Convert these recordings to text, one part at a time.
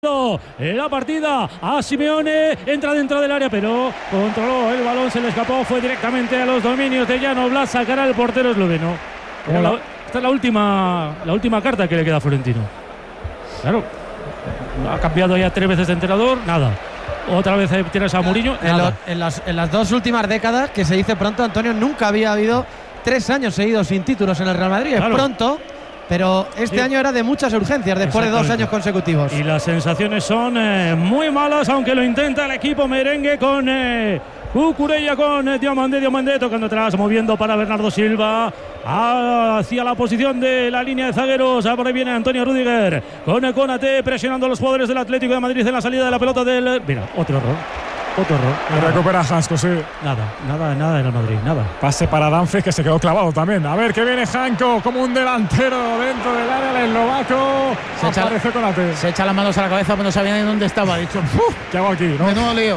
la partida a Simeone, entra dentro del área pero controló el balón, se le escapó, fue directamente a los dominios de Jan Oblak, sacará el portero esloveno. Esta es la última carta que le queda a Florentino. Claro, ha cambiado ya 3 veces de entrenador, nada. Otra vez tienes a Mourinho. En las 2 últimas décadas, que se dice pronto, Antonio, nunca había habido 3 años seguidos sin títulos en el Real Madrid. Claro. Es pronto, pero este año era de muchas urgencias después de 2 años consecutivos. Y las sensaciones son muy malas, aunque lo intenta el equipo merengue con Cucurella, con Diomandé tocando atrás, moviendo para Bernardo Silva hacia la posición de la línea de zagueros. Por ahí viene Antonio Rüdiger con Konaté presionando a los jugadores del Atlético de Madrid en la salida de la pelota del... Mira, otro error. Recupera Janko, sí. Nada en el Madrid, nada. Pase para Danfries, que se quedó clavado también. A ver que viene Janko como un delantero dentro del área, el eslovaco. Se echa las manos a la cabeza cuando no sabía ni dónde estaba. Ha dicho, ¿qué hago aquí? ¿No? Menudo lío.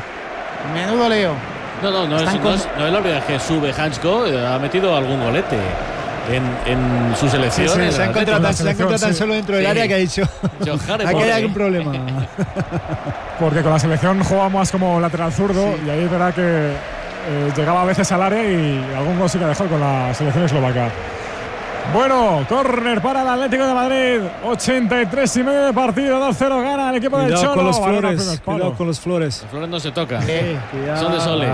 No es la primera vez que sube Janko. Ha metido algún golete en sus selecciones. Se ha encontrado tan solo dentro del área que ha dicho aquí hay algún problema. Porque con la selección juega más como lateral zurdo, y ahí es verdad que llegaba a veces al área y algún gol sí que ha dejado con la selección eslovaca. Bueno, córner para el Atlético de Madrid, 83 y medio de partido, 2-0 gana el equipo del Cholo. Cuidado con los Flores. Los Flores no se tocan, son de Sole.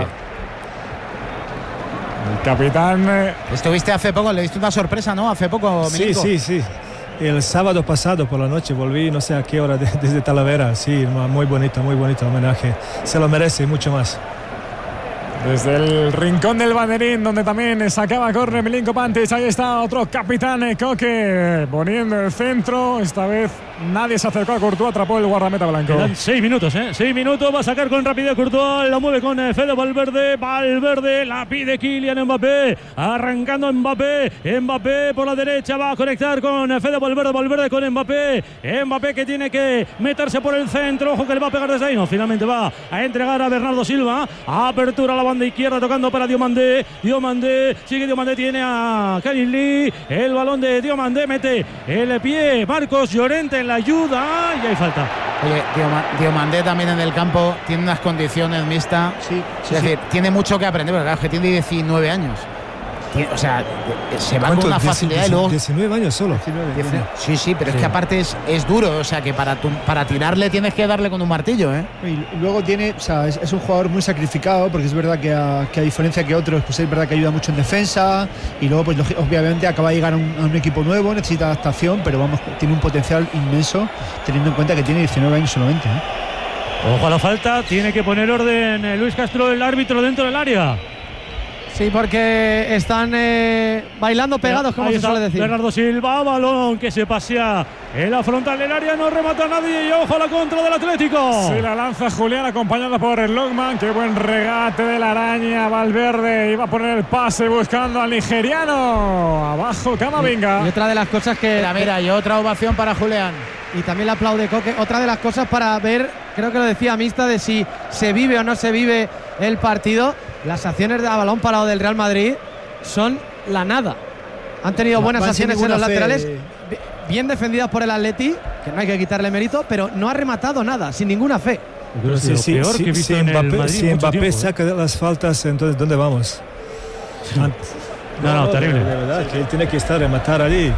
El capitán... Estuviste hace poco, le diste una sorpresa, ¿no? Hace poco, Milinko. Sí. El sábado pasado por la noche volví, no sé a qué hora, desde Talavera. Sí, muy bonito homenaje. Se lo merece mucho más. Desde el rincón del banderín, donde también sacaba córner Milinko Pantic, ahí está otro capitán, Koke, poniendo el centro. Esta vez nadie se acercó a Courtois, atrapó el guardameta blanco. Quedan 6 minutos, 6 minutos, va a sacar con rapidez Courtois, la mueve con Fede Valverde, la pide Kylian Mbappé, arrancando Mbappé por la derecha, va a conectar con Fede Valverde con Mbappé que tiene que meterse por el centro, ojo que le va a pegar desde ahí, no, finalmente va a entregar a Bernardo Silva, apertura a la banda izquierda tocando para Diomandé, sigue Diomandé, tiene a Khalil Lee, el balón de Diomandé, mete el pie Marcos Llorente en la ayuda y hay falta. Oye, Diomandé también en el campo tiene unas condiciones mixtas, es decir, tiene mucho que aprender, porque claro, que tiene 19 años. O sea, se va con una facilidad y luego... 19 años solo. Sí, pero es que aparte es duro, o sea, que para tirarle tienes que darle con un martillo, ¿eh? Y luego tiene, o sea, es un jugador muy sacrificado, porque es verdad que a diferencia que otros, pues es verdad que ayuda mucho en defensa, y luego pues obviamente acaba de llegar a un equipo nuevo, necesita adaptación, pero vamos, tiene un potencial inmenso, teniendo en cuenta que tiene 19 años solamente, ¿eh? Ojo a la falta, tiene que poner orden Luis Castro, el árbitro, dentro del área. Sí, porque están bailando pegados, como se suele decir. Bernardo Silva, balón que se pasea en la frontal del área, no remata nadie y ojo a la contra del Atlético. Sí, la lanza Julián acompañado por el Lockman. Qué buen regate de la araña. Valverde iba a poner el pase buscando al nigeriano. Abajo Camavinga. Y otra de las cosas que... Mira, y otra ovación para Julián. Y también le aplaude Koke. Otra de las cosas para ver, creo que lo decía Mista, de si se vive o no se vive el partido. Las acciones de balón parado del Real Madrid son la nada. Han tenido buenas acciones en los laterales, bien defendidas por el Atleti, que no hay que quitarle mérito, pero no ha rematado nada, sin ninguna fe. Si Mbappé saca las faltas, entonces ¿dónde vamos? No, terrible. De verdad, que él tiene que estar rematar allí.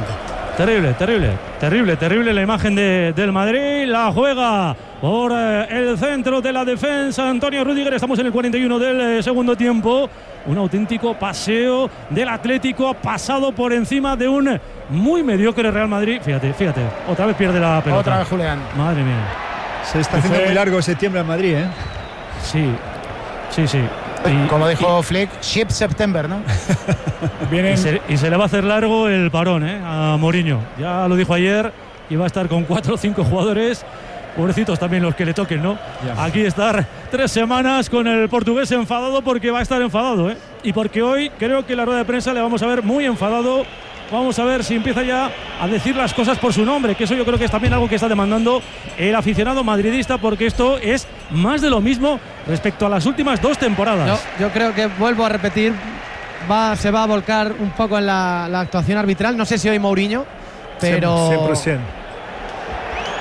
Terrible la imagen del Madrid. La juega por el centro de la defensa Antonio Rüdiger. Estamos en el 41 del segundo tiempo. Un auténtico paseo del Atlético, ha pasado por encima de un muy mediocre Real Madrid. Fíjate, otra vez pierde la pelota. Otra vez Julián. Madre mía. Se está haciendo muy largo septiembre en Madrid, ¿eh? Sí. Como dijo Flick, Ship September, ¿no? Y se le va a hacer largo el parón, a Mourinho. Ya lo dijo ayer, y va a estar con 4 o 5 jugadores. Pobrecitos también los que le toquen, ¿no? Ya. Aquí estar 3 semanas con el portugués enfadado, porque va a estar enfadado, y porque hoy creo que en la rueda de prensa le vamos a ver muy enfadado. Vamos a ver si empieza ya a decir las cosas por su nombre, que eso yo creo que es también algo que está demandando el aficionado madridista, porque esto es más de lo mismo respecto a las últimas 2 temporadas. Yo creo que, vuelvo a repetir, se va a volcar un poco en la actuación arbitral. No sé si hoy Mourinho, pero... 100%.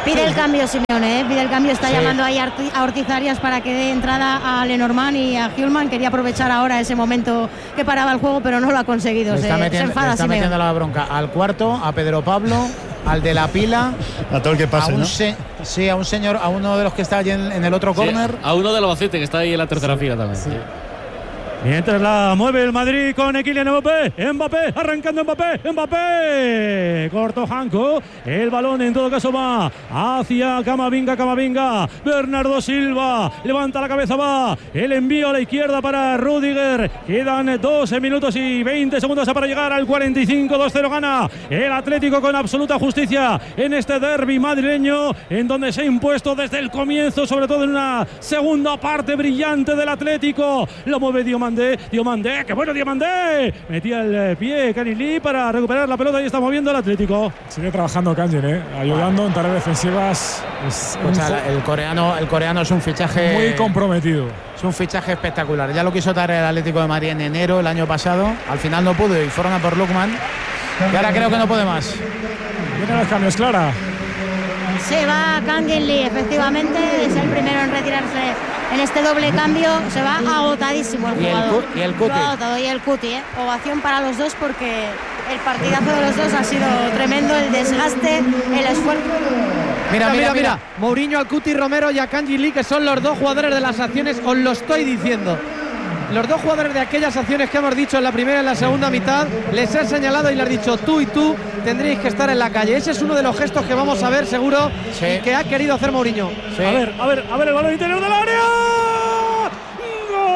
Pide el cambio Simeone, pide el cambio, está llamando ahí a Ortiz Arias para que dé entrada a Lenormand y a Hjulmand. Quería aprovechar ahora ese momento que paraba el juego, pero no lo ha conseguido. Se enfada, está metiendo la bronca al cuarto, a Pedro Pablo, al de la pila, a todo el que pase, a un señor, a uno de los que está allí en el otro córner, a uno del Albacete que está ahí en la tercera fila también. Sí. Mientras la mueve el Madrid con Kylian Mbappé, arrancando Mbappé, corto Janko, el balón en todo caso va hacia Camavinga, Bernardo Silva, levanta la cabeza, va, el envío a la izquierda para Rüdiger, quedan 12 minutos y 20 segundos para llegar al 45, 2-0 gana el Atlético con absoluta justicia en este derbi madrileño, en donde se ha impuesto desde el comienzo, sobre todo en una segunda parte brillante del Atlético, lo mueve Diomandé, qué bueno Diomandé, metía el pie Canilí para recuperar la pelota y está moviendo el Atlético. Sigue trabajando Kangin, ayudando en tareas defensivas. El coreano es un fichaje muy comprometido. Es un fichaje espectacular. Ya lo quiso traer el Atlético de Madrid en enero el año pasado. Al final no pudo y fueron a por Lookman. Y ahora creo que no puede más. Vienen los cambios, Clara. Se va Kangin Lee, efectivamente, es el primero en retirarse en este doble cambio. Se va agotadísimo el jugador. Y el Cuti. Y el Cuti, ovación para los dos porque el partidazo de los dos ha sido tremendo, el desgaste, el esfuerzo. Mira. Mourinho, al Cuti Romero y a Kangin Lee, que son los dos jugadores de las acciones, os lo estoy diciendo. Los dos jugadores de aquellas acciones que hemos dicho en la primera y en la segunda mitad, les he señalado y les he dicho tú y tú tendréis que estar en la calle. Ese es uno de los gestos que vamos a ver seguro y que ha querido hacer Mourinho. Sí. A ver, el balón interior del área. ¡Gol!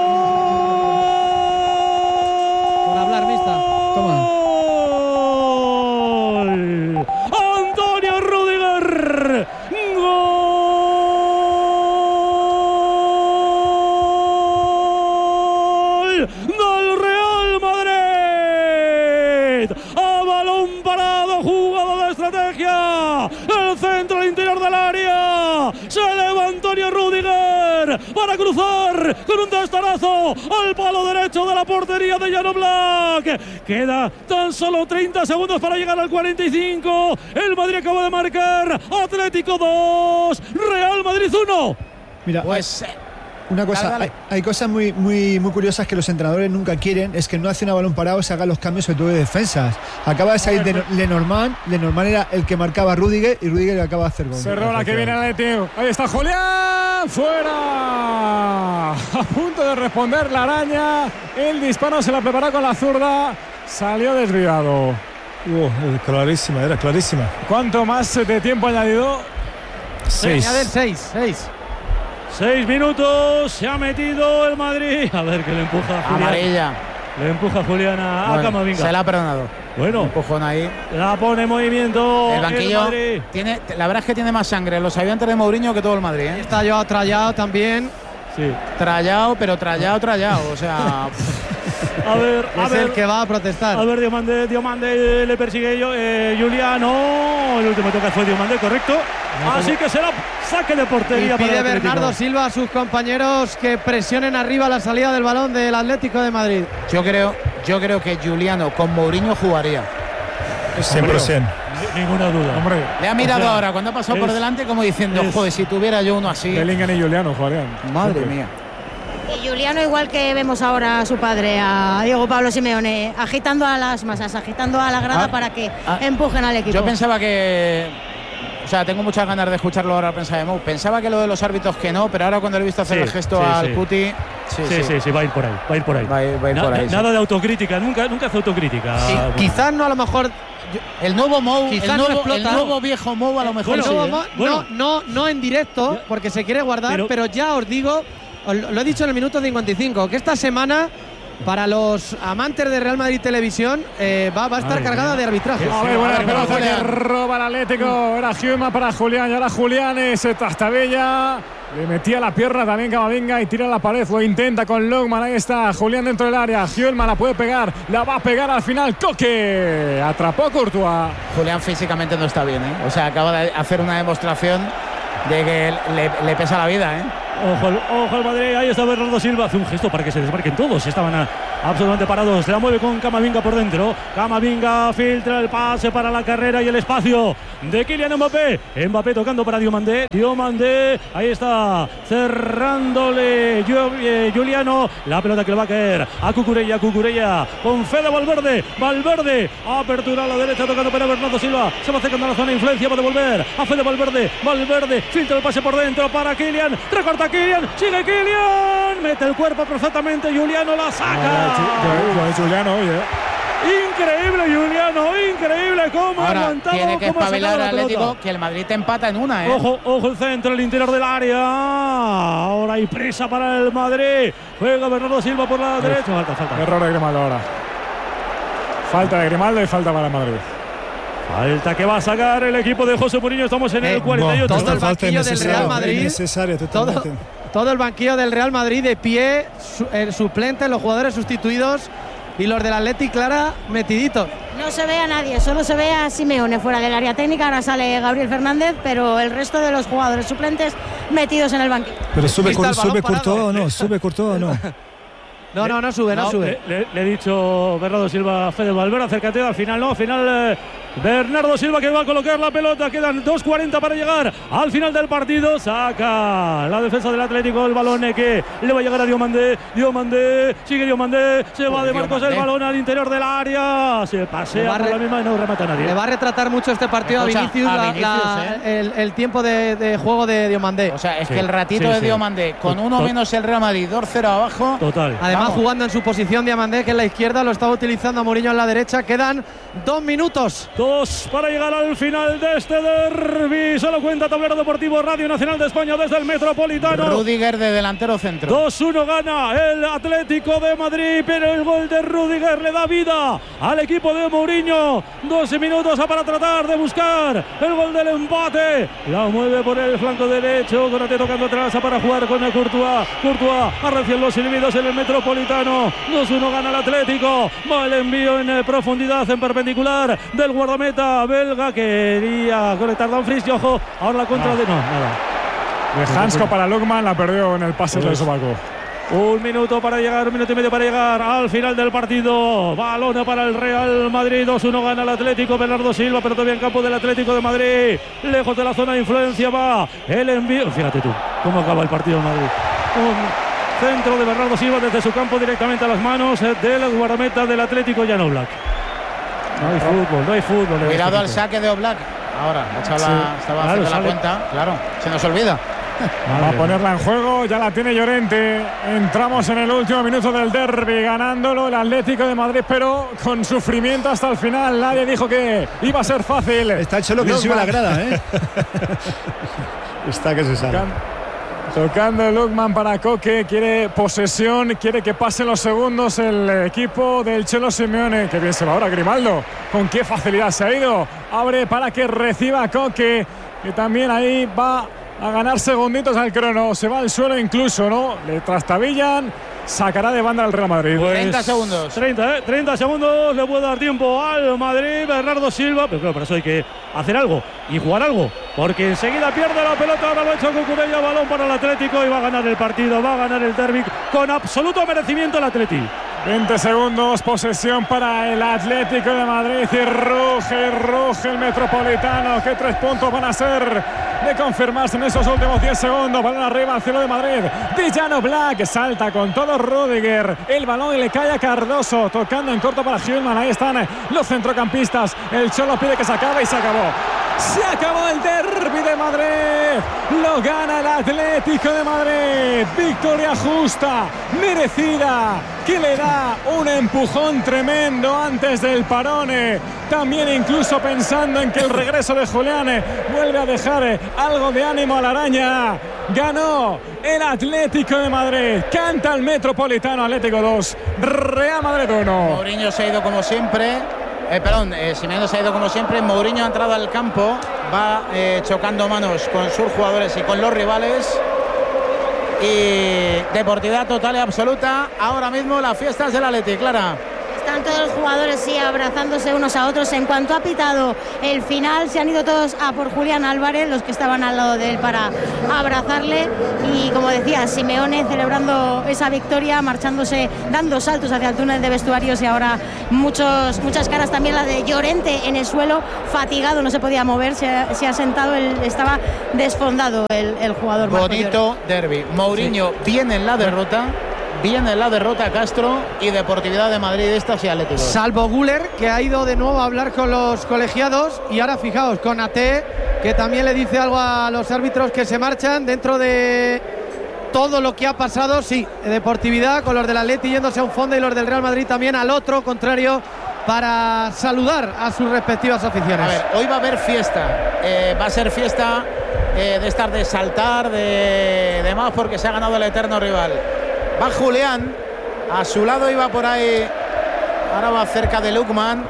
Por hablar, mista. Toma. Antonio Rüdiger. ¡Gol! Del Real Madrid. A balón parado, jugada de estrategia. El centro al interior del área. Se eleva Antonio Rüdiger para cruzar con un testarazo al palo derecho de la portería de Jan Oblak. Queda tan solo 30 segundos para llegar al 45. El Madrid acaba de marcar. Atlético 2, Real Madrid 1. Mira, pues una cosa, hay cosas muy curiosas que los entrenadores nunca quieren, es que no hace un balón parado, se hagan los cambios sobre todo de defensas. Acaba de salir de Lenormand era el que marcaba a Rüdiger y Rüdiger acaba de hacer gol. Cerrona que viene al Atlético. Ahí está Julián, fuera. A punto de responder la araña. El disparo se la preparó con la zurda. Salió desviado. Era clarísima. ¿Cuánto más de tiempo añadido? 6. 6 minutos, se ha metido el Madrid. A ver que le empuja Julián. Amarilla. Le empuja Julián a Camavinga. Se la ha perdonado. Bueno, empujón ahí. La pone en movimiento. El banquillo la verdad es que tiene más sangre los ayudantes de Mourinho que todo el Madrid. Está yo trallado también. Sí. Trallado. O sea. Es el que va a protestar. A ver, Diomandé le persigue Juliano. El último toque fue Diomandé, correcto. Así que será saque de portería. Y pide Bernardo Silva a sus compañeros que presionen arriba la salida del balón del Atlético de Madrid. Yo creo que Juliano con Mourinho jugaría. 100%. Ninguna duda. Hombre, le ha mirado ahora cuando ha pasado por delante como diciendo, joder, si tuviera yo uno así. Bellingham y Juliano jugarían. Madre mía. Y Juliano, igual que vemos ahora a su padre, a Diego Pablo Simeone, agitando a las masas, agitando a la grada para que empujen al equipo. Yo pensaba que... O sea, tengo muchas ganas de escucharlo ahora pensar de Mou. Pensaba que lo de los árbitros que no, pero ahora cuando le he visto hacer el gesto al Cuti... Sí, va a ir por ahí. Nada de autocrítica, nunca hace autocrítica. Sí, quizás no, a lo mejor... El nuevo Mou, el nuevo viejo Mou a lo mejor no en directo, porque se quiere guardar, pero ya os digo, lo he dicho en el minuto 55, que esta semana para los amantes de Real Madrid Televisión va a estar cargada de arbitraje. A ver, buena pelota que roba el Atlético. Era Hjulmand para Julián y ahora Julián es Trastabella. Le metía la pierna también Camavinga y tira la pared, lo intenta con Lookman. Ahí está Julián dentro del área. Hjulmand la puede pegar, la va a pegar al final. Coque, atrapó Courtois. Julián físicamente no está bien, O sea, acaba de hacer una demostración de que le pesa la vida, Ojo al Madrid, ahí está Bernardo Silva, hace un gesto para que se desmarquen todos. Estaban absolutamente parados. La mueve con Camavinga por dentro. Camavinga filtra el pase para la carrera y el espacio de Kylian Mbappé. Mbappé tocando para Diomandé. Diomandé, ahí está, cerrándole Juliano. La pelota que le va a caer a Cucurella. Cucurella con Fede Valverde. Valverde, apertura a la derecha, tocando para Bernardo Silva. Se va acercando a la zona de influencia, va a devolver a Fede Valverde. Valverde filtra el pase por dentro para Kylian. Recorta Kylian, sigue Kylian. Mete el cuerpo perfectamente. Juliano la saca. Juliano, oye. Increíble Juliano, increíble cómo ahora aguantaba, tiene que cómo espabilar el Atlético, pelota. que el Madrid te empata en una, Ojo el centro, el interior del área. Ahora hay prisa para el Madrid. Juega Bernardo Silva por la derecha. Falta. Error de Grimaldo ahora. Falta de Grimaldo y falta para el Madrid. Falta que va a sacar el equipo de José Mourinho. Estamos en el 48. Todo el banquillo del Real Madrid. Todo el banquillo del Real Madrid de pie, el suplente, los jugadores sustituidos y los del Athletic, Clara, metiditos. No se ve a nadie, solo se ve a Simeone fuera del área técnica. Ahora sale Gabriel Fernández, pero el resto de los jugadores suplentes metidos en el banquillo. Pero sube Courtois o no, sube Courtois o no. No sube. Le he dicho Bernardo Silva a Fede Valverde, acércate, al final no, al final Bernardo Silva que va a colocar la pelota, quedan 2:40 para llegar al final del partido, saca la defensa del Atlético el balón que le va a llegar a Diomandé, sigue Diomandé, se va de Marcos el balón al interior del área, se pasea por la misma y no remata a nadie. Le va a retratar mucho este partido a Vinicius, el tiempo de juego de Diomandé. O sea, es que el ratito de Diomandé, con uno menos el Real Madrid, 2-0 abajo. Total. Además, jugando en su posición Diomandé, que es la izquierda, lo estaba utilizando Mourinho en la derecha. Quedan 2 minutos. 2 para llegar al final de este derbi. Solo cuenta Tablero Deportivo Radio Nacional de España desde el Metropolitano. Rudiger de delantero centro. 2-1 gana el Atlético de Madrid, pero el gol de Rudiger le da vida al equipo de Mourinho. 12 minutos para tratar de buscar el gol del empate. La mueve por el flanco derecho, Konaté tocando atrás para jugar con el Courtois. Courtois arrecian los silbidos en el Metropolitano. 2-1 gana el Atlético. Va el envío en profundidad, en perpendicular del guardameta belga. Quería conectar Dumfries y ojo, ahora la contra de... No, nada. De Hansko para Lookman, la perdió en el pase del sobaco. 1 minuto para llegar, 1 minuto y medio para llegar al final del partido. Balón para el Real Madrid. 2-1 gana el Atlético. Bernardo Silva, pero todavía en campo del Atlético de Madrid. Lejos de la zona de influencia va el envío. Fíjate tú cómo acaba el partido en Madrid. Un centro de Bernardo Silva desde su campo directamente a las manos del guardameta del Atlético, Jan Oblak. No hay fútbol. Cuidado al saque de Oblak. Ahora, estaba haciendo la cuenta. Claro, se nos olvida. Va a ponerla en juego, ya la tiene Llorente. Entramos en el último minuto del derbi, ganándolo el Atlético de Madrid, pero con sufrimiento hasta el final. Nadie dijo que iba a ser fácil. Está el Cholo que sube la grada, Está que se sale. Tocando Lookman para Koke, quiere posesión, quiere que pasen los segundos el equipo del Cholo Simeone. Qué bien se va ahora Grimaldo, con qué facilidad se ha ido. Abre para que reciba Koke, que también ahí va a ganar segunditos al crono. Se va al suelo incluso, ¿no? Le trastabillan. Sacará de banda al Real Madrid. 30 segundos. 30 segundos le puede dar tiempo al Madrid. Bernardo Silva, pero claro, para eso hay que hacer algo y jugar algo, porque enseguida pierde la pelota. Ahora lo ha hecho Cucurella, balón para el Atlético y va a ganar el partido, va a ganar el derbi con absoluto merecimiento el Atlético. 20 segundos, posesión para el Atlético de Madrid y ruge el Metropolitano. ¿Qué 3 puntos van a ser de confirmarse en esos últimos 10 segundos? Balón arriba al cielo de Madrid. Jan Oblak salta con todo Rudiger. El balón le cae a Cardoso, tocando en corto para Hjulman. Ahí están los centrocampistas. El Cholo pide que se acabe y se acabó. Se acabó el derbi de Madrid. Lo gana el Atlético de Madrid. Victoria justa, merecida, que le da un empujón tremendo antes del parón. También incluso pensando en que el regreso de Julián vuelve a dejar algo de ánimo a la araña. Ganó el Atlético de Madrid. Canta el Metropolitano. Atlético 2, Real Madrid 1. Mourinho se ha ido como siempre. Simeone se ha ido como siempre. Mourinho ha entrado al campo, va chocando manos con sus jugadores y con los rivales. Y deportividad total y absoluta. Ahora mismo las fiestas del Atleti, Clara. Están todos los jugadores sí abrazándose unos a otros. En cuanto ha pitado el final, se han ido todos a por Julián Álvarez, los que estaban al lado de él, para abrazarle. Y como decía, Simeone celebrando esa victoria, marchándose, dando saltos hacia el túnel de vestuarios, y ahora muchas caras, también la de Llorente en el suelo, fatigado, no se podía mover, se ha sentado, estaba desfondado el jugador. Bonito derbi. Mourinho viene en la derrota. Viene la derrota Castro y Deportividad de Madrid, estas y Atlético. Salvo Güler, que ha ido de nuevo a hablar con los colegiados, y ahora fijaos con Ate, que también le dice algo a los árbitros que se marchan dentro de todo lo que ha pasado. Sí, Deportividad con los del Atleti yéndose a un fondo y los del Real Madrid también al otro contrario para saludar a sus respectivas aficiones. A ver, hoy va a haber fiesta, va a ser fiesta de estar de saltar, de más, porque se ha ganado el eterno rival. Va Julián, a su lado iba por ahí, ahora va cerca de Lukman.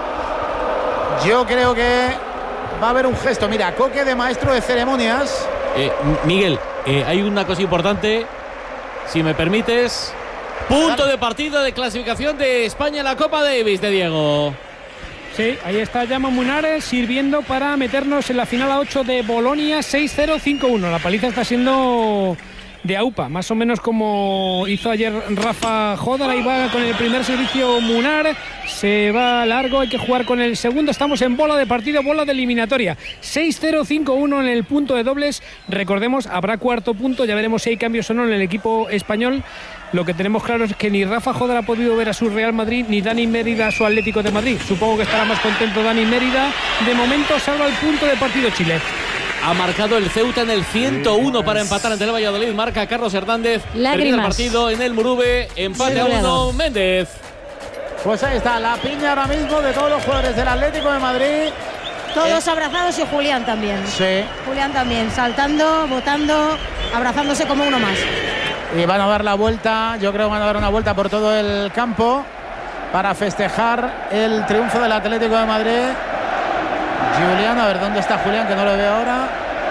Yo creo que va a haber un gesto. Mira, Coque de maestro de ceremonias. Miguel, hay una cosa importante, si me permites. Punto de partida de clasificación de España en la Copa Davis de Diego. Sí, ahí está Jaume Munares sirviendo para meternos en la final a 8 de Bolonia, 6-0, 5-1. La paliza está siendo de AUPA, más o menos como hizo ayer Rafa Jodar. Ahí va con el primer servicio Munar, se va largo, hay que jugar con el segundo. Estamos en bola de partido, bola de eliminatoria, 6-0, 5-1 en el punto de dobles. Recordemos, habrá cuarto punto, ya veremos si hay cambios o no en el equipo español. Lo que tenemos claro es que ni Rafa Jodar ha podido ver a su Real Madrid, ni Dani Mérida a su Atlético de Madrid. Supongo que estará más contento Dani Mérida. De momento salva el punto de partido Chile. Ha marcado el Ceuta en el 101 para empatar ante el Valladolid. Marca Carlos Hernández. Termina el partido en el Murube. Empate a 1, Méndez. Pues ahí está la piña ahora mismo de todos los jugadores del Atlético de Madrid. Todos abrazados, y Julián también. Sí. Julián también, saltando, botando, abrazándose como uno más. Y van a dar la vuelta, yo creo que van a dar una vuelta por todo el campo para festejar el triunfo del Atlético de Madrid. Julián, a ver dónde está Julián, que no lo veo ahora.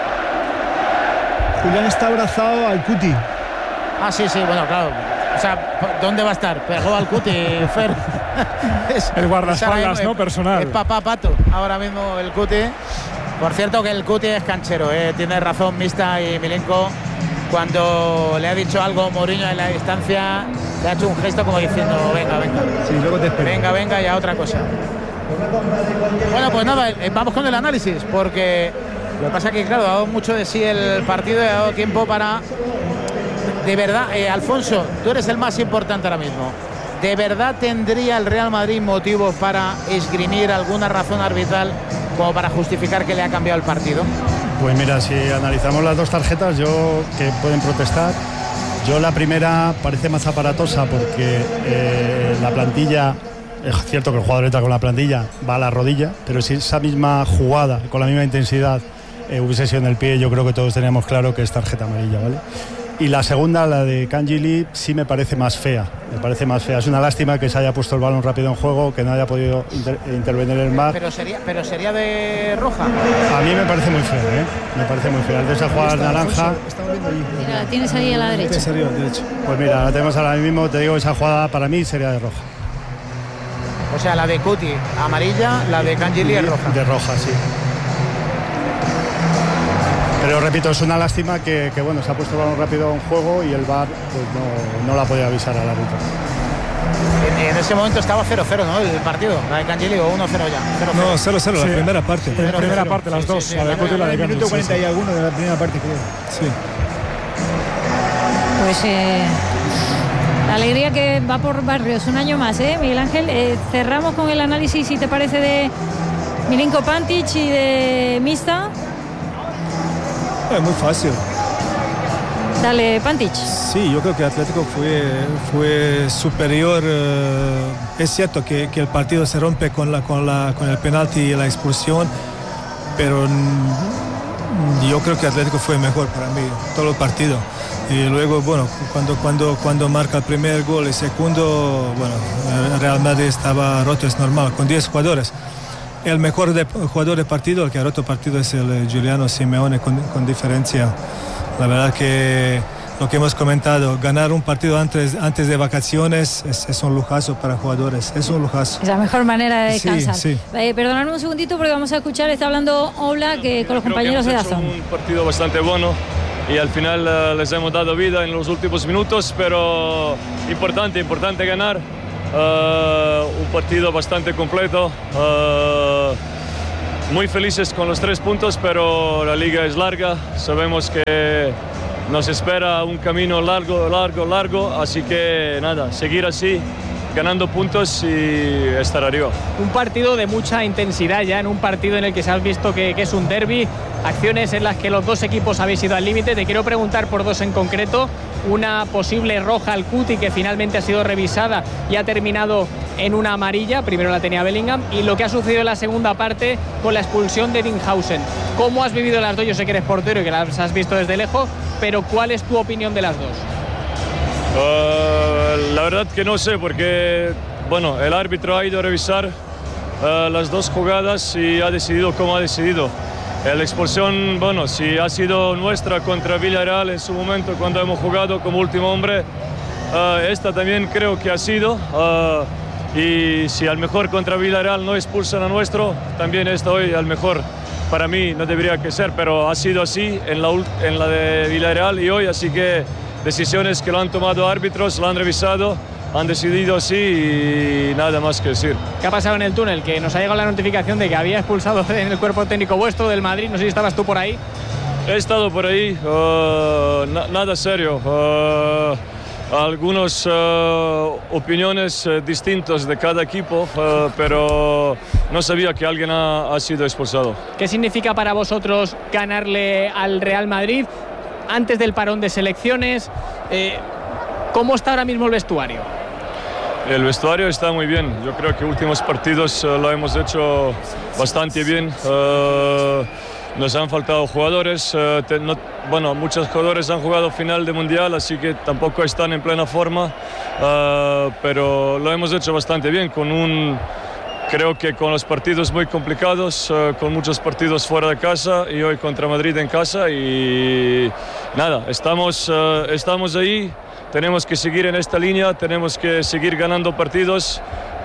Julián está abrazado al Cuti. Ah, sí, bueno, claro. O sea, ¿dónde va a estar? Pegó al Cuti, Fer. El guardaespaldas, ¿no? Personal. Es papá Pato, ahora mismo el Cuti. Por cierto que el Cuti es canchero, tiene razón Mista y Milenko. Cuando le ha dicho algo Mourinho en la distancia, le ha hecho un gesto como diciendo, venga. Sí, luego te espero. Venga, y a otra cosa. Bueno, pues nada, vamos con el análisis, porque lo que pasa es que, claro, ha dado mucho de sí el partido y ha dado tiempo para... De verdad, Alfonso, tú eres el más importante ahora mismo. ¿De verdad tendría el Real Madrid motivos para esgrimir alguna razón arbitral como para justificar que le ha cambiado el partido? Pues mira, si analizamos las dos tarjetas, que pueden protestar, yo la primera parece más aparatosa porque la plantilla, es cierto que el jugador entra con la plantilla, va a la rodilla, pero si esa misma jugada, con la misma intensidad, hubiese sido en el pie, yo creo que todos teníamos claro que es tarjeta amarilla, ¿vale? Y la segunda, la de Cangeli, sí me parece más fea. Es una lástima que se haya puesto el balón rápido en juego, que no haya podido intervenir el VAR. Pero sería de roja. A mí me parece muy fea, Me parece muy fea. De esa jugada naranja. Mira, la tienes ahí a la derecha. Pues mira, la tenemos ahora mismo. Te digo, esa jugada para mí sería de roja. O sea, la de Cuti amarilla, la de Cangeli es roja. De roja, sí. Pero repito, es una lástima que bueno, se ha puesto el balón rápido en juego y el VAR pues no la podía avisar al árbitro. En ese momento estaba 0-0, ¿no? El partido, la de Cangeli, o 1-0 ya. 0-0. No, 0-0, sí. La primera parte. La primera parte, las dos. La de Cuti y la de Cangeli. Minuto 40 y alguno de la primera parte, creo. Sí. Pues la alegría que va por barrios un año más, Miguel Ángel. Cerramos con el análisis, si te parece, de Milinko Pantic y de Mista. Es muy fácil. Dale, Pantic. Sí, yo creo que Atlético fue superior. Es cierto que el partido se rompe con el penalti y la expulsión, pero yo creo que Atlético fue mejor para mí todo el partido. Y luego, bueno, cuando marca el primer gol y segundo, bueno, el Real Madrid estaba roto, es normal, con 10 jugadores. El mejor jugador del partido, el que ha roto el partido, es el Giuliano Simeone con diferencia. La verdad que lo que hemos comentado, ganar un partido antes de vacaciones es un lujazo para jugadores, es un lujazo. Es la mejor manera de descansar. Sí. Perdonadme un segundito porque vamos a escuchar, está hablando Oblak con los compañeros de DAZN. Un partido bastante bueno y al final les hemos dado vida en los últimos minutos, pero importante ganar. Un partido bastante completo. Muy felices con los 3 puntos, pero la liga es larga. Sabemos que nos espera un camino largo, así que nada, seguir así, ganando puntos y estar arriba. Un partido de mucha intensidad ya, en un partido en el que se ha visto que es un derbi, acciones en las que los dos equipos habéis ido al límite. Te quiero preguntar por 2 en concreto. Una posible roja al Cuti que finalmente ha sido revisada y ha terminado en una amarilla, primero la tenía Bellingham, y lo que ha sucedido en la segunda parte con la expulsión de Dinghausen. ¿Cómo has vivido las dos? Yo sé que eres portero y que las has visto desde lejos, pero ¿cuál es tu opinión de las dos? La verdad que no sé, porque bueno, el árbitro ha ido a revisar las 2 jugadas y ha decidido como ha decidido. La expulsión, bueno, si ha sido nuestra contra Villarreal en su momento cuando hemos jugado como último hombre, esta también creo que ha sido. Y si al mejor contra Villarreal no expulsan a nuestro, también esta hoy al mejor para mí no debería que ser, pero ha sido así en la de Villarreal y hoy, así que decisiones que lo han tomado árbitros, lo han revisado, han decidido así y nada más que decir. ¿Qué ha pasado en el túnel? Que nos ha llegado la notificación de que había expulsado en el cuerpo técnico vuestro del Madrid, no sé si estabas tú por ahí. He estado por ahí, nada serio. Algunas opiniones distintas de cada equipo, pero no sabía que alguien ha sido expulsado. ¿Qué significa para vosotros ganarle al Real Madrid antes del parón de selecciones? ¿Cómo está ahora mismo el vestuario? El vestuario está muy bien. Yo creo que últimos partidos lo hemos hecho bastante bien. Nos han faltado jugadores. Muchos jugadores han jugado final de Mundial, así que tampoco están en plena forma. Pero lo hemos hecho bastante bien, creo que con los partidos muy complicados, con muchos partidos fuera de casa y hoy contra Madrid en casa. Y nada, estamos ahí. Tenemos que seguir en esta línea, tenemos que seguir ganando partidos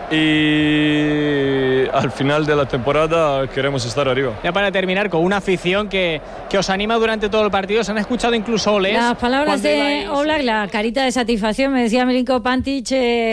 y al final de la temporada queremos estar arriba. Ya para terminar, con una afición que os anima durante todo el partido, se han escuchado incluso oles. Las palabras de Oblak, la carita de satisfacción, me decía Milinko Pantic,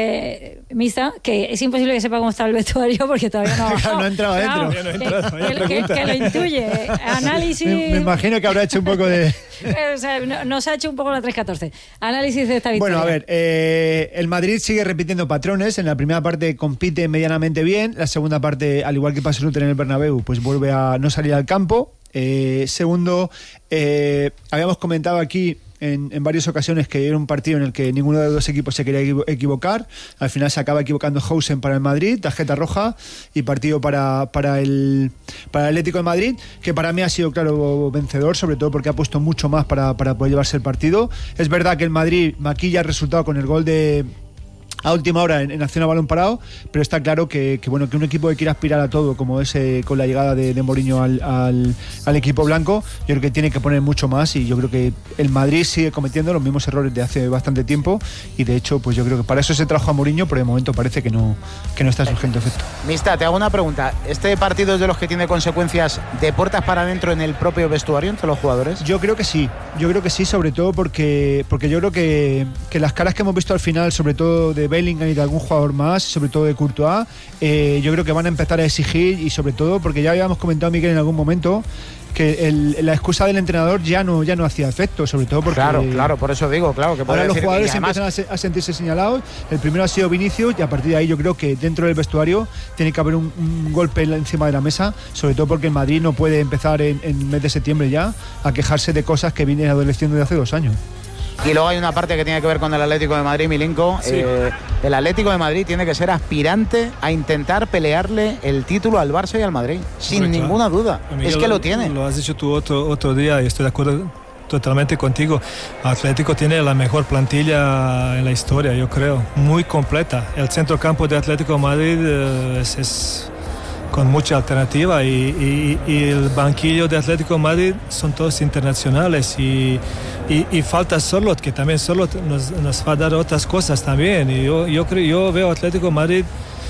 Mista, que es imposible que sepa cómo está el vestuario porque todavía no ha bajado. No ha entrado adentro. Que lo intuye. Análisis. Me imagino que habrá hecho un poco de... O sea, nos ha hecho un poco la 3-14. Análisis de esta victoria. Bueno, a ver, el Madrid sigue repitiendo patrones. En la primera parte compite medianamente bien. La segunda parte, al igual que pasó en el Bernabéu, pues vuelve a no salir al campo. Segundo, habíamos comentado aquí en varias ocasiones que era un partido en el que ninguno de los dos equipos se quería equivocar. Al final se acaba equivocando Hausen para el Madrid, tarjeta roja, y partido para el Atlético de Madrid, que para mí ha sido claro vencedor, sobre todo porque ha puesto mucho más para poder llevarse el partido. Es verdad que el Madrid maquilla el resultado con el gol a última hora en acción a balón parado, pero está claro que un equipo que quiere aspirar a todo, como es con la llegada de Mourinho al equipo blanco, yo creo que tiene que poner mucho más, y yo creo que el Madrid sigue cometiendo los mismos errores de hace bastante tiempo, y de hecho pues yo creo que para eso se trajo a Mourinho, pero de momento parece que no está surgiendo efecto. Mista, te hago una pregunta. ¿Este partido es de los que tiene consecuencias de puertas para adentro en el propio vestuario entre los jugadores? Yo creo que sí, sobre todo porque yo creo que las caras que hemos visto al final, sobre todo de Bellingham y de algún jugador más, sobre todo de Courtois, yo creo que van a empezar a exigir, y sobre todo porque ya habíamos comentado, Miguel, en algún momento que la excusa del entrenador ya no hacía efecto, sobre todo porque claro, por eso digo, claro, que ahora los jugadores empiezan a sentirse señalados. El primero ha sido Vinicius, y a partir de ahí yo creo que dentro del vestuario tiene que haber un golpe encima de la mesa, sobre todo porque el Madrid no puede empezar en el mes de septiembre ya a quejarse de cosas que vienen adoleciendo de hace 2 años. Y luego hay una parte que tiene que ver con el Atlético de Madrid, Milinko. Sí. El Atlético de Madrid tiene que ser aspirante a intentar pelearle el título al Barça y al Madrid, sin ninguna duda. Miguel, es que lo tiene. Lo has dicho tú otro día y estoy de acuerdo totalmente contigo. Atlético tiene la mejor plantilla en la historia, yo creo, muy completa. El centrocampo de Atlético de Madrid es mucha alternativa y el banquillo de Atlético de Madrid son todos internacionales y falta Sorloth, que también Sorloth nos va a dar otras cosas también. Y yo veo Atlético de Madrid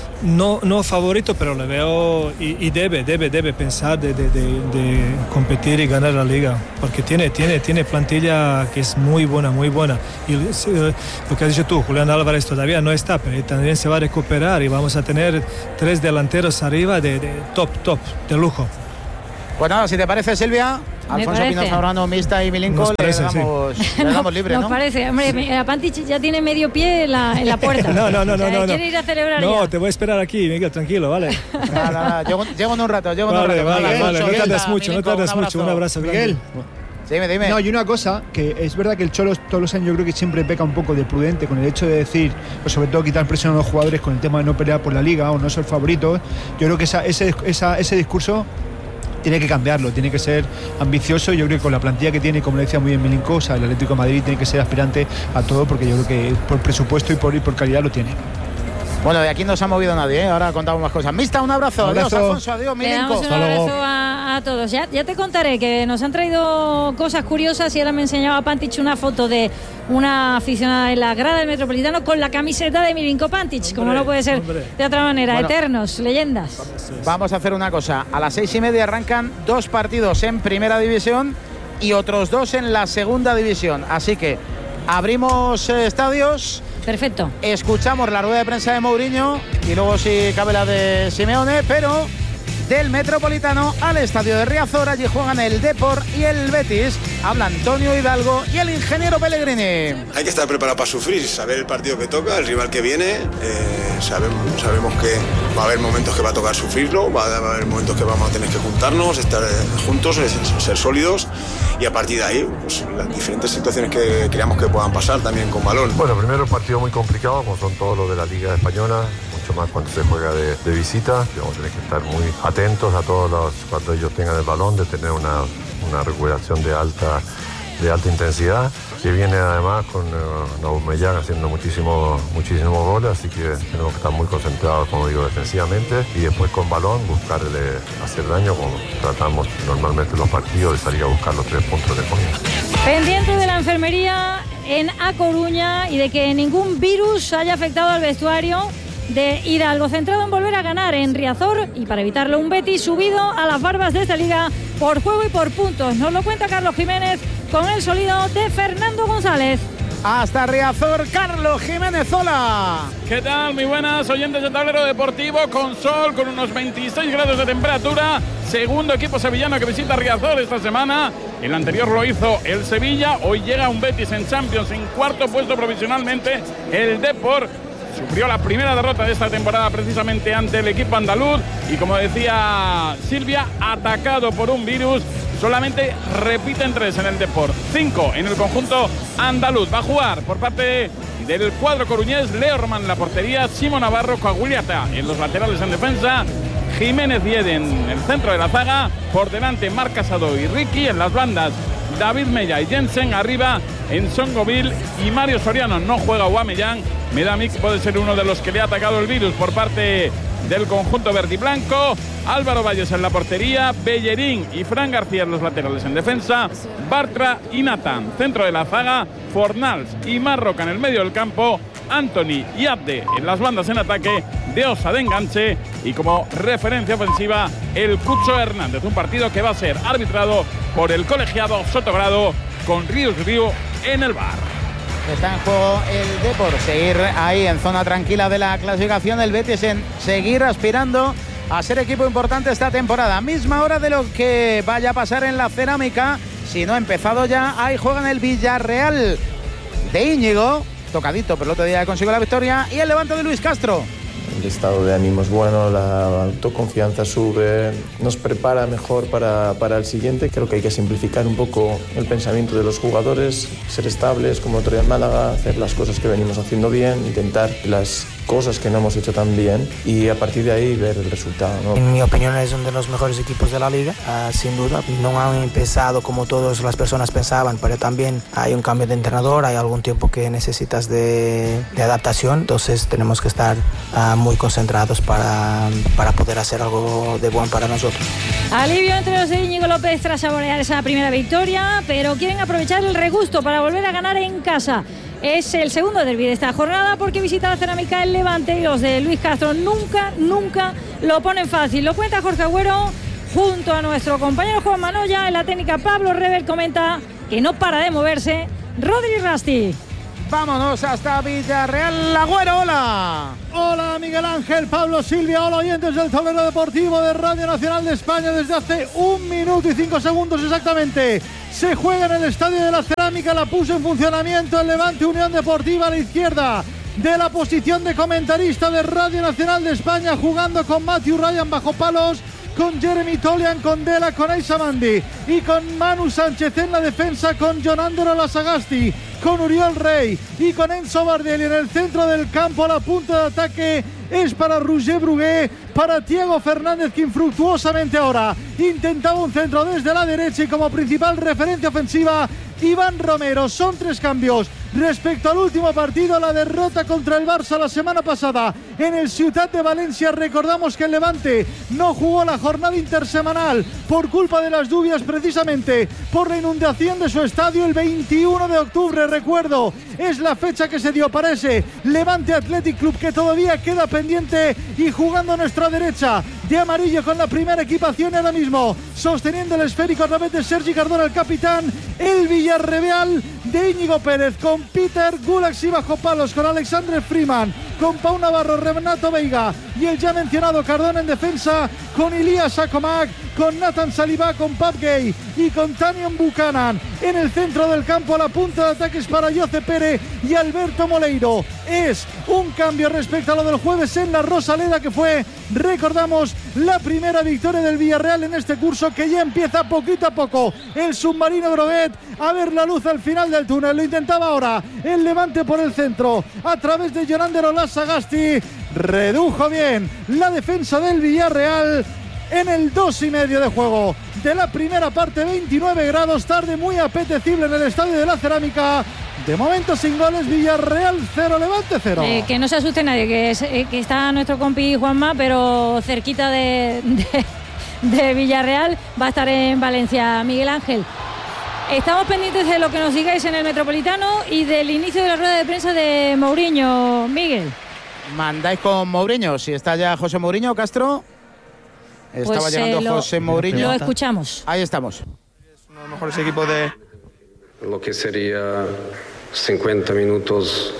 no favorito, pero le veo y debe pensar de competir y ganar la liga, porque tiene plantilla que es muy buena. Y lo que has dicho tú, Julián Álvarez todavía no está, pero también se va a recuperar y vamos a tener 3 delanteros arriba de top, de lujo. Pues nada, si te parece, Silvia, Alfonso Pino Zambrano, Mista y Milinko, le damos libre, ¿no? Nos parece, hombre, Pantic ya tiene medio pie en la puerta. No. Quiere ir a celebrar ya. No, te voy a esperar aquí, Miguel, tranquilo, ¿vale? Nada, llego en un rato, Vale, no tardes mucho, un abrazo. Miguel. Dime. No, y una cosa, que es verdad que el Cholo todos los años yo creo que siempre peca un poco de prudente con el hecho de decir, pues sobre todo quitar presión a los jugadores con el tema de no pelear por la liga o no ser favoritos. Yo creo que ese discurso tiene que cambiarlo, tiene que ser ambicioso. Yo creo que con la plantilla que tiene, como le decía muy bien Milinko, el Atlético de Madrid tiene que ser aspirante a todo, porque yo creo que por presupuesto y por calidad lo tiene. Bueno, de aquí no se ha movido nadie, ahora contamos más cosas. Mista, un abrazo. Adiós, Alfonso, adiós, Milinko. Un abrazo a todos. Ya te contaré que nos han traído cosas curiosas y ahora me enseñaba Pantic una foto de una aficionada en la grada del Metropolitano con la camiseta de Milinko Pantic, como no puede ser de otra manera. Bueno, eternos, leyendas. Vamos a hacer una cosa. A las 6:30 arrancan 2 partidos en Primera División y otros 2 en la Segunda División. Así que abrimos estadios. Perfecto. Escuchamos la rueda de prensa de Mourinho y luego si cabe la de Simeone, pero del Metropolitano al estadio de Riazor. Allí juegan el Depor y el Betis. Habla Antonio Hidalgo y el ingeniero Pellegrini. Hay que estar preparado para sufrir, saber el partido que toca, el rival que viene. Sabemos que va a haber momentos que va a tocar sufrirlo, va a haber momentos que vamos a tener que juntarnos, estar juntos, ser sólidos, y a partir de ahí pues, las diferentes situaciones que creamos que puedan pasar también con balón. Bueno, primero un partido muy complicado, como son todos los de la Liga Española, mucho más cuando se juega de visita. Vamos a tener que estar muy atentos a todos cuando ellos tengan el balón, de tener una recuperación de alta intensidad, que viene además con Aubameyang haciendo muchísimos goles, así que tenemos que estar muy concentrados, como digo, defensivamente, y después con balón buscarle hacer daño, como tratamos normalmente los partidos, de salir a buscar los 3 puntos de Coruña. Pendiente de la enfermería en A Coruña y de que ningún virus haya afectado al vestuario de Hidalgo, centrado en volver a ganar en Riazor, y para evitarlo un Betis subido a las barbas de esta liga por juego y por puntos. Nos lo cuenta Carlos Jiménez con el sonido de Fernando González. Hasta Riazor, Carlos Jiménez, hola. ¿Qué tal? Muy buenas, oyentes de Tablero Deportivo, con sol, con unos 26 grados de temperatura. Segundo equipo sevillano que visita Riazor esta semana. El anterior lo hizo el Sevilla. Hoy llega un Betis en Champions en 4º puesto provisionalmente. El Depor sufrió la primera derrota de esta temporada precisamente ante el equipo andaluz, y como decía Silvia, atacado por un virus. Solamente repiten 3 en el Depor, 5 en el conjunto andaluz. Va a jugar por parte del cuadro coruñés Leorman en la portería, Simo Navarro, Coaguiliata en los laterales en defensa, Jiménez y Eden en el centro de la zaga, por delante Marc Casado y Ricky, en las bandas David Mella y Jensen, arriba en Songoville y Mario Soriano. No juega Aubameyang, me da a mí que puede ser uno de los que le ha atacado el virus por parte del conjunto verde y blanco. Álvaro Valles en la portería, Bellerín y Fran García en los laterales en defensa, Bartra y Nathan centro de la zaga, Fornals y Marroca en el medio del campo, Anthony y Abde en las bandas en ataque, De Osa de enganche, y como referencia ofensiva el Cucho Hernández. Un partido que va a ser arbitrado por el colegiado Sotogrado, con Ríos Río en el bar. Está en juego el Depor, seguir ahí en zona tranquila de la clasificación, el Betis en seguir aspirando a ser equipo importante esta temporada. Misma hora de lo que vaya a pasar en la Cerámica, si no ha empezado ya. Ahí juegan el Villarreal de Íñigo, tocadito, pero el otro día consiguió la victoria, y el Levante de Luis Castro. El estado de ánimo es bueno, la autoconfianza sube, nos prepara mejor para el siguiente. Creo que hay que simplificar un poco el pensamiento de los jugadores, ser estables como otro día en Málaga, hacer las cosas que venimos haciendo bien, intentar las cosas que no hemos hecho tan bien y a partir de ahí ver el resultado, ¿no? En mi opinión es uno de los mejores equipos de la liga, sin duda. No han empezado como todas las personas pensaban, pero también hay un cambio de entrenador, hay algún tiempo que necesitas de adaptación, entonces tenemos que estar muy concentrados para poder hacer algo de bueno para nosotros. Alivio entre los de Íñigo López tras saborear esa primera victoria, pero quieren aprovechar el regusto para volver a ganar en casa. Es el segundo derbi de esta jornada porque visita la Cerámica el Levante y los de Luis Castro nunca lo ponen fácil. Lo cuenta Jorge Agüero junto a nuestro compañero Juan Manoya. En la técnica Pablo Rever comenta que no para de moverse Rodri Rasti. Vámonos hasta Villarreal. Agüero, hola. Hola Miguel Ángel, Pablo, Silvia, hola oyentes del Tablero Deportivo de Radio Nacional de España. Desde hace 1 minuto y 5 segundos exactamente se juega en el Estadio de la Cerámica. La puso en funcionamiento el Levante Unión Deportiva a la izquierda de la posición de comentarista de Radio Nacional de España, jugando con Matthew Ryan bajo palos, con Jeremy Tolian, con Dela, con Aisa Mandi y con Manu Sánchez en la defensa, con Jonandro Lasagasti, con Uriol Rey y con Enzo Bardelli en el centro del campo. La punta de ataque es para Roger Brugué, para Thiago Fernández, que infructuosamente ahora intentaba un centro desde la derecha, y como principal referencia ofensiva Iván Romero. Son 3 cambios respecto al último partido, la derrota contra el Barça la semana pasada en el Ciutat de Valencia. Recordamos que el Levante no jugó la jornada intersemanal por culpa de las lluvias, precisamente por la inundación de su estadio el 21 de octubre. Recuerdo, es la fecha que se dio para ese Levante Athletic Club que todavía queda pendiente, y jugando a nuestra derecha de amarillo con la primera equipación ahora mismo, sosteniendo el esférico a través de Sergi Cardona, el capitán, el Villarreal de Íñigo Pérez, con Peter Gulaxi bajo palos, con Alexandre Freeman, con Pau Navarro, Renato Veiga y el ya mencionado Cardona en defensa, con Ilias Akomak, con Nathan Saliba, con Pap Gay y con Tanyon Buchanan en el centro del campo. La punta de ataques para Jose Pérez y Alberto Moleiro. Es un cambio respecto a lo del jueves en la Rosaleda, que fue, recordamos, la primera victoria del Villarreal en este curso, que ya empieza poquito a poco el submarino Groguet a ver la luz al final del túnel. Lo intentaba ahora el Levante por el centro a través de Jonander Lasagasti. Redujo bien la defensa del Villarreal en el 2,5 de juego de la primera parte. 29 grados, tarde muy apetecible en el Estadio de la Cerámica. De momento sin goles, Villarreal 0, Levante 0. Que no se asuste nadie, que está nuestro compi Juanma, pero cerquita de Villarreal. Va a estar en Valencia, Miguel Ángel. Estamos pendientes de lo que nos digáis en el Metropolitano y del inicio de la rueda de prensa de Mourinho, Miguel. Mandáis con Mourinho, si está ya José Mourinho, Castro. Estaba llegando José Mourinho. Lo escuchamos. Ahí estamos. Es uno de los mejores equipos de lo que sería 50 minutos,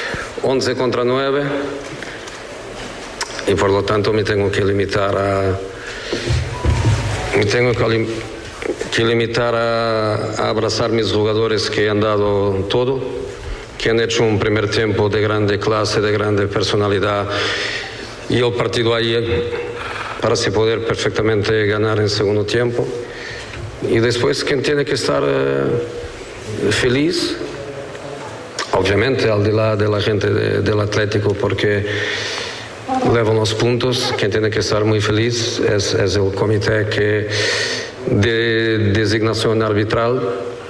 11 contra 9, y por lo tanto me tengo que limitar a abrazar mis jugadores que han dado todo, que han hecho un primer tiempo de grande clase, de grande personalidad, y el partido ahí para se poder perfectamente ganar en segundo tiempo. Y después quien tiene que estar feliz, obviamente al de la gente del Atlético, porque levan los puntos. Quien tiene que estar muy feliz es el comité de designación arbitral,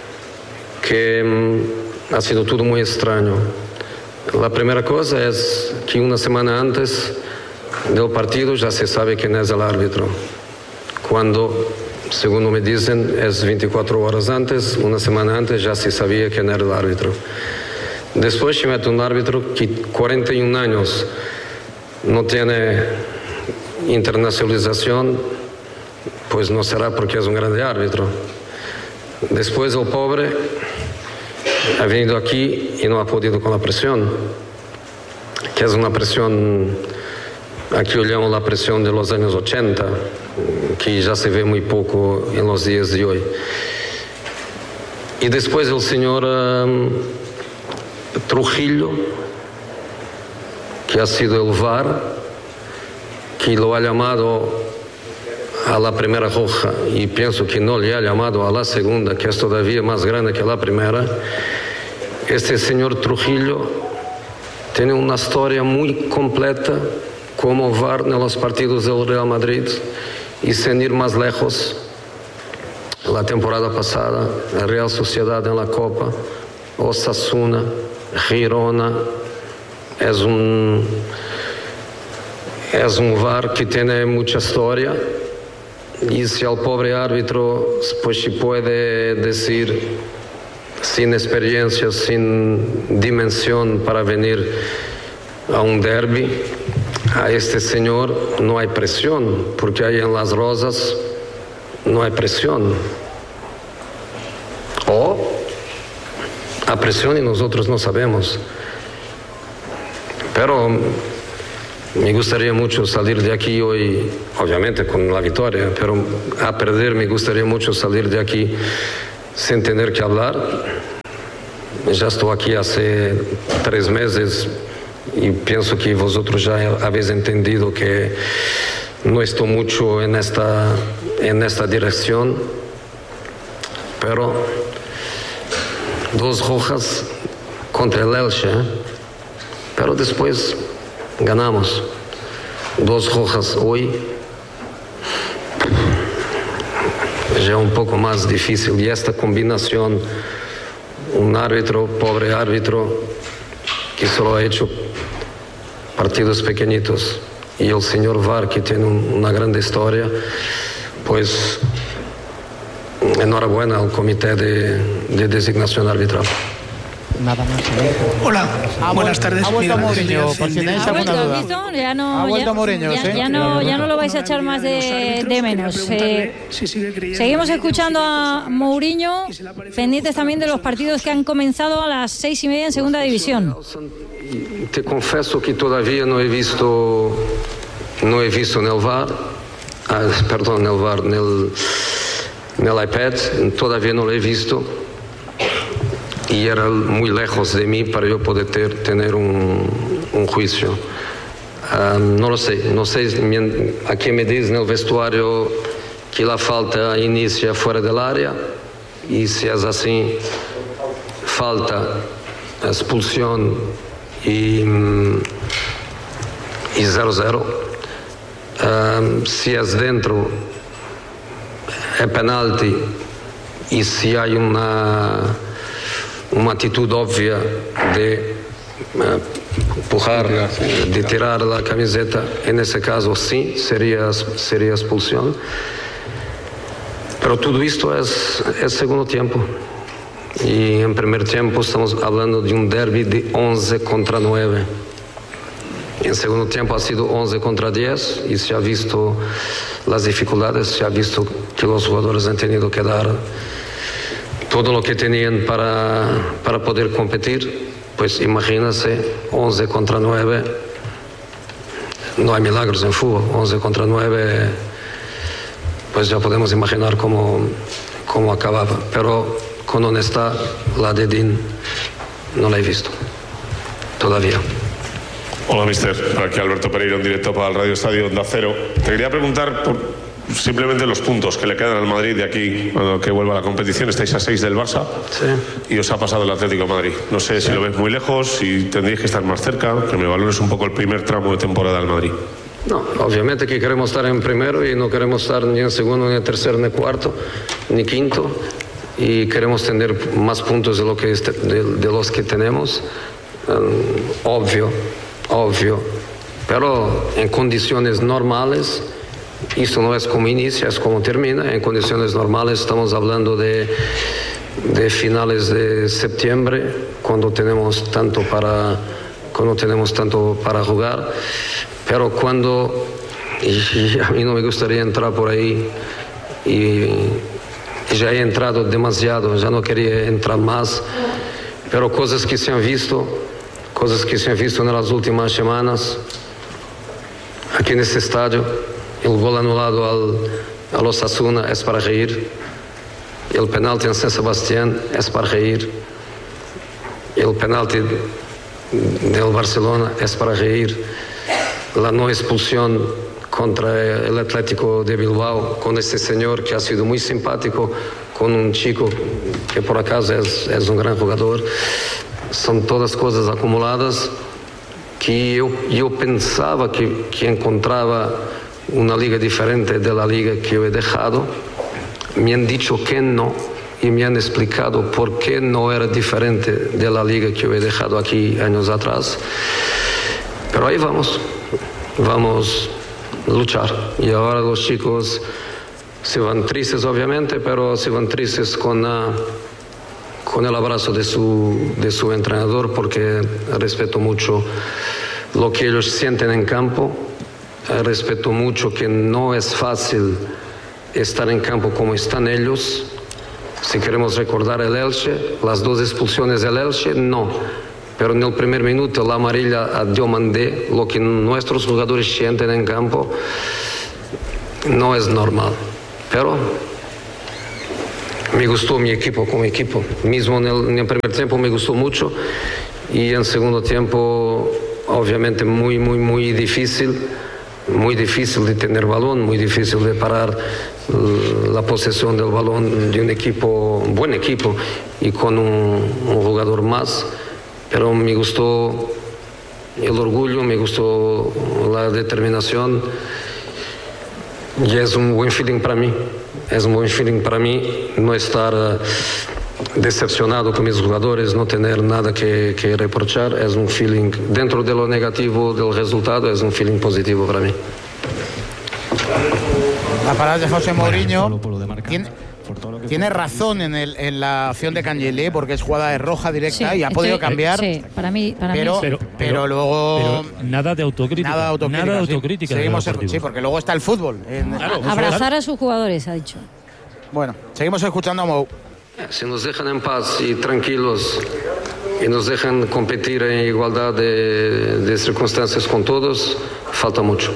que ha sido todo muy extraño. La primera cosa es que una semana antes del partido ya se sabe quién es el árbitro, cuando, según me dicen, es 24 horas antes, una semana antes ya se sabía quién era el árbitro. Después se mete un árbitro que 41 años no tiene internacionalización, pues no será porque es un grande árbitro. Después el pobre ha venido aquí y no ha podido con la presión, que es una presión, aquí olhamos la presión de los años 80, que ya se ve muy poco en los días de hoy. Y después el señor Trujillo, que ha sido el VAR, que lo ha llamado a la primera roja y pienso que no le ha llamado a la segunda, que es todavía más grande que la primera. Este señor Trujillo tiene una historia muy completa como VAR en los partidos del Real Madrid, y sin ir más lejos, la temporada pasada, la Real Sociedad en la Copa, Osasuna, Girona, es un VAR que tiene mucha historia, y si al pobre árbitro pues se puede decir sin experiencia, sin dimensión para venir a un derbi, a este señor no hay presión, porque ahí en Las Rosas no hay presión. O a presión y nosotros no sabemos. Pero me gustaría mucho salir de aquí hoy, obviamente con la victoria, pero a perder me gustaría mucho salir de aquí sin tener que hablar. Ya estoy aquí hace 3 meses y pienso que vosotros ya habéis entendido que no estoy mucho en esta dirección, pero 2 rojas contra el Elche, pero después ganamos. 2 rojas hoy ya un poco más difícil, y esta combinación, un árbitro, pobre árbitro, que solo ha hecho partidos pequeñitos, y el señor VAR, que tiene una gran historia, pues enhorabuena al comité de designación arbitral. Nada más. Hola, buenas tardes. Ha vuelto Mourinho, por si tenéis alguna duda. Ya no, Ha vuelto Mourinho, ¿sí? ya no lo vais a echar más de menos. Seguimos escuchando a Mourinho, pendientes también de los partidos que han comenzado a las 6:30 en Segunda División. Te confieso que todavía no he visto en el VAR, en el iPad, todavía no lo he visto, y era muy lejos de mí para yo poder tener un juicio. No lo sé, aquí me dicen en el vestuario que la falta inicia fuera del área, y si es así, falta, expulsión y 0-0. Si es dentro, es penalti, y si hay una actitud obvia de empujar, de tirar la camiseta, en ese caso sí, sería expulsión. Pero todo esto es segundo tiempo. Y en primer tiempo estamos hablando de un derbi de 11 contra 9. En segundo tiempo ha sido 11 contra 10, y se ha visto las dificultades, se ha visto que los jugadores han tenido que dar todo lo que tenían para poder competir. Pues imagínense, 11 contra 9, no hay milagros en fútbol. 11 contra 9, pues ya podemos imaginar cómo acababa. Pero con honestidad, la de Dean no la he visto todavía. Hola, mister. Aquí Alberto Pereiro, en directo para el Radio Estadio Onda Cero. Te quería preguntar por simplemente los puntos que le quedan al Madrid de aquí a que vuelva a la competición. Estáis a 6 del Barça, sí, y os ha pasado el Atlético de Madrid. No sé si lo ves muy lejos, si tendréis que estar más cerca, que me valores un poco el primer tramo de temporada del Madrid. No, obviamente que queremos estar en primero, y no queremos estar ni en segundo, ni en tercero, ni cuarto, ni quinto, y queremos tener más puntos de los que tenemos. Obvio, pero en condiciones normales, esto no es como inicia, es como termina. En condiciones normales estamos hablando de finales de septiembre, cuando tenemos tanto para jugar. Pero y a mí no me gustaría entrar por ahí, y ya he entrado demasiado, ya no quería entrar más, pero cosas que se han visto en las últimas semanas aquí en este estadio. El gol anulado al Osasuna es para reír, el penalti en San Sebastián es para reír, el penalti del Barcelona es para reír, la no expulsión contra el Atlético de Bilbao con este señor que ha sido muy simpático con un chico que por acaso es un gran jugador. Son todas cosas acumuladas que yo pensaba que encontraba una liga diferente de la liga que yo he dejado. Me han dicho que no y me han explicado por qué no era diferente de la liga que yo he dejado aquí años atrás. Pero ahí vamos a luchar. Y ahora los chicos se van tristes, obviamente, pero se van tristes con el abrazo de su entrenador, porque respeto mucho lo que ellos sienten en campo. Respeto mucho que no es fácil estar en campo como están ellos. Si queremos recordar el Elche, las 2 expulsiones del Elche, no. Pero en el primer minuto la amarilla a Diomandé, lo que nuestros jugadores sienten en campo, no es normal. Pero me gustó mi equipo como equipo. Mismo en el primer tiempo me gustó mucho y en segundo tiempo obviamente muy difícil. Muy difícil de tener balón, muy difícil de parar la posesión del balón de un buen equipo y con un jugador más. Pero me gustó el orgullo, me gustó la determinación y es un buen feeling para mí. Es un buen feeling para mí no estar decepcionado con mis jugadores, no tener nada que reprochar. Es un feeling, dentro de lo negativo del resultado, es un feeling positivo para mí. La parada de José Mourinho tiene razón en la acción de Cangielé, porque es jugada de roja directa, y ha podido cambiar. Sí, para mí. Pero luego nada de autocrítica. Nada de autocrítica. Sí, porque luego está el fútbol. Abrazar a sus jugadores, ha dicho. Bueno, seguimos escuchando a Mou. Si nos dejan en paz y tranquilos y nos dejan competir en igualdad de circunstancias con todos, falta mucho.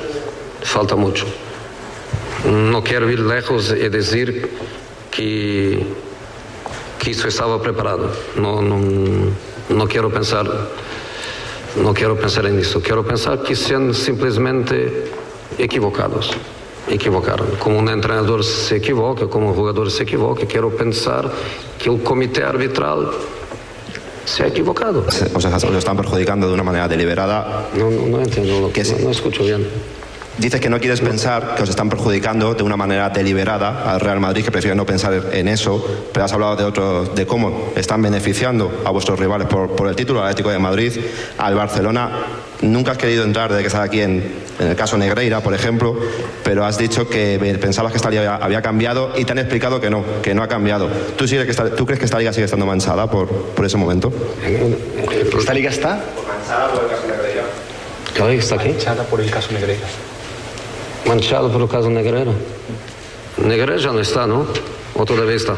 No quiero ir lejos y decir que eso estaba preparado. No quiero pensar en eso. Quiero pensar que sean simplemente equivocaron. Como un entrenador se equivoca, como un jugador se equivoca, quiero pensar que el comité arbitral se ha equivocado. O sea, lo están perjudicando de una manera deliberada. No entiendo, no escucho bien. Dices que no quieres pensar que os están perjudicando de una manera deliberada al Real Madrid, que prefiere no pensar en eso, pero has hablado de cómo están beneficiando a vuestros rivales por el título, al Atlético de Madrid, al Barcelona. Nunca has querido entrar desde que estás aquí en el caso Negreira, por ejemplo, pero has dicho que pensabas que esta liga había cambiado y te han explicado que no ha cambiado. ¿Tú crees que esta liga sigue estando manchada por ese momento? ¿Esta liga está? Manchada por el caso Negreira. ¿Qué liga está aquí? Manchada por el caso Negreira. Manchado por el caso Negreira. Negreira ya no está, ¿no? ¿O todavía está?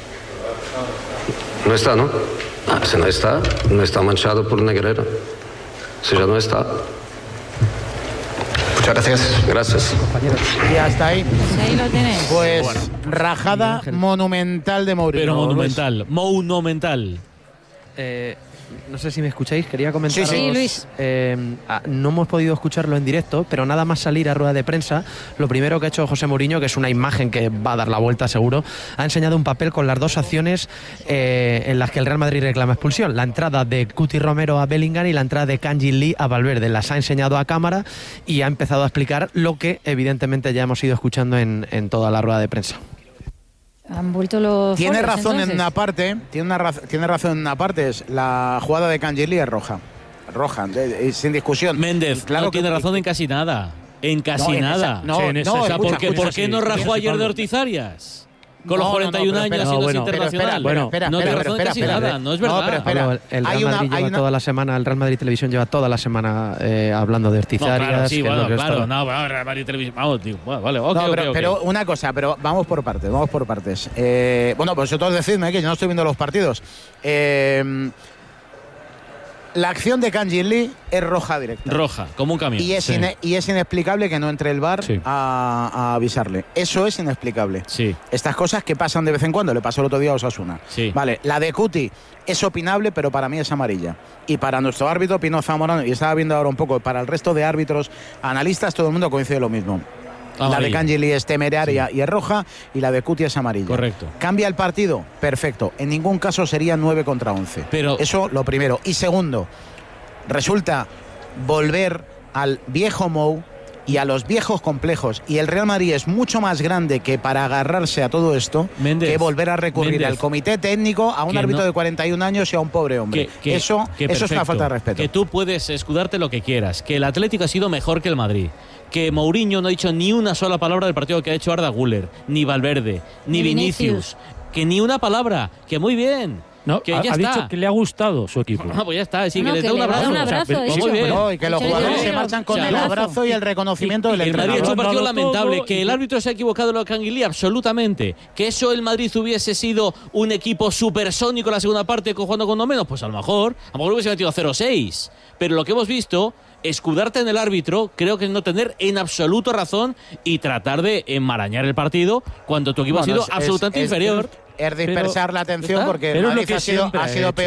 No está, ¿no? Si no está manchado por Negreira. Si ya no está. Muchas gracias. Gracias. Y hasta ahí. Ahí lo tenéis. Pues rajada monumental de Mourinho. Pero monumental. No sé si me escucháis, quería comentaros. Sí, Luis. No hemos podido escucharlo en directo, pero nada más salir a rueda de prensa, lo primero que ha hecho José Mourinho, que es una imagen que va a dar la vuelta seguro, ha enseñado un papel con las 2 acciones en las que el Real Madrid reclama expulsión: la entrada de Cuti Romero a Bellingham y la entrada de Kangin Lee a Valverde. Las ha enseñado a cámara y ha empezado a explicar lo que evidentemente ya hemos ido escuchando en toda la rueda de prensa. Han vuelto los tiene foros, razón entonces. en una parte, tiene razón en una parte, es la jugada de Cangielí es roja, sin discusión. Méndez, claro, no tiene razón en casi nada. En casi nada. ¿Por qué no rajó ayer de Ortiz Arias? Con los 41 años y no es internacional. No tiene razón casi nada, no es verdad. El Real Madrid lleva toda la semana, el Real Madrid Televisión lleva toda la semana hablando de Ortiz Arias. Real Madrid Televisión. Vamos, tío. Vale, pero una cosa, pero vamos por partes. Bueno, pues vosotros decidme que yo no estoy viendo los partidos. La acción de Kangin Lee es roja directa. Roja, como un camión. Y es inexplicable que no entre el VAR a avisarle. Eso es inexplicable. Sí. Estas cosas que pasan de vez en cuando. Le pasó el otro día a Osasuna. Sí. Vale, la de Cuti es opinable, pero para mí es amarilla. Y para nuestro árbitro, Pino Zamorano, y estaba viendo ahora un poco, para el resto de árbitros, analistas, todo el mundo coincide lo mismo. La de Kangin Lee es temeraria y es roja, y la de Cuti es amarilla. Correcto. ¿Cambia el partido? Perfecto. En ningún caso sería 9 contra 11. Pero eso lo primero. Y segundo, resulta volver al viejo Mou y a los viejos complejos, y el Real Madrid es mucho más grande que para agarrarse a todo esto, que volver a recurrir al comité técnico, a un árbitro de 41 años y a un pobre hombre. Eso es una falta de respeto. Que tú puedes escudarte lo que quieras, que el Atlético ha sido mejor que el Madrid, que Mourinho no ha dicho ni una sola palabra del partido que ha hecho Arda Güler, ni Valverde, ni Vinicius, que ni una palabra, que muy bien. No, que ha dicho que le ha gustado su equipo. Ah, pues ya está, sí, que le da un abrazo. Muy bien. Y que los jugadores se marchan con el abrazo y el reconocimiento del entrenador. El Madrid ha hecho un partido lamentable, que el árbitro se ha equivocado en lo de Canguilí, absolutamente. Que eso el Madrid hubiese sido un equipo supersónico en la segunda parte jugando con no menos, pues a lo mejor hubiese metido 0-6. Pero lo que hemos visto, escudarte en el árbitro, creo que es no tener en absoluto razón y tratar de enmarañar el partido cuando tu equipo ha sido absolutamente inferior. Es dispersar la atención porque el Madrid ha sido peor